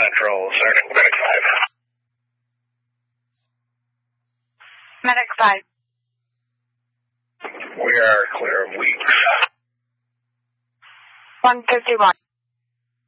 Central, Sergeant Medic 5. Medic 5. We are clear of Weeks. 151.